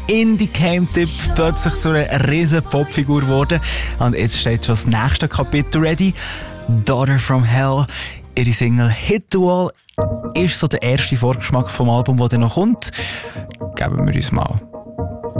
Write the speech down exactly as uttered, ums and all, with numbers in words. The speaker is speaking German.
Indie-Game-Tipp plötzlich zu einer riesen Popfigur geworden. Und jetzt steht schon das nächste Kapitel ready. Daughter from Hell. Ihre Single Hit the Wall ist so der erste Vorgeschmack vom Album, der dann noch kommt. Geben wir uns mal